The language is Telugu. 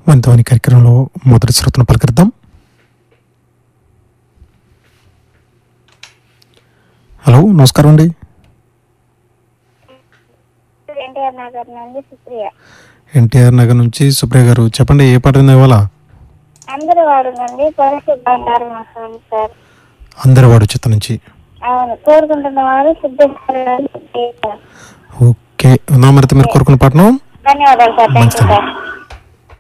వంతవాణి కార్యక్రమంలో మొదటి శ్రోతను పలకరిద్దాం. హలో, నమస్కారం అండి. ఎన్టీఆర్ నగర్ నుంచి సుప్రియ గారు, చెప్పండి ఏ పాట విందా ఇవాళ? అందరివాడు చిత్తం నుంచి. ఓకే, నా మరి మీరు కోరుకున్న పాటను. ధన్యవాదాలు సార్.